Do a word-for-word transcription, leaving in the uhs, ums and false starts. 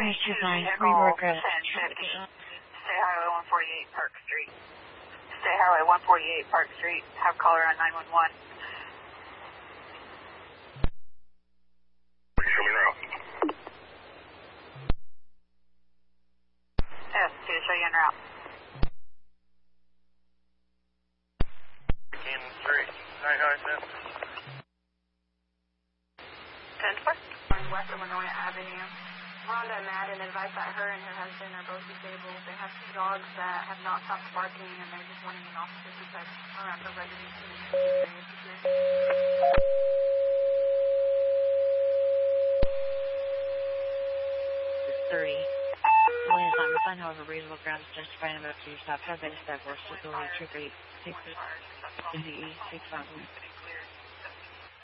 five two nine, reworker. State Highway one forty-eight Park Street. State Highway one forty-eight Park Street. Have caller on nine one one. Show me route. Yes, to show you en route. Cannon Street. Hi, hi, ten. ten four. On West Illinois Avenue. Rhonda and Madden advised that her and her husband are both disabled. They have two dogs that have not stopped barking, and they're just wanting an officer to check around the residency. thirty. Line is not refined, however, reasonable grounds justifying about to stop. Have been established. Facility trip eight six. Easy E six thousand.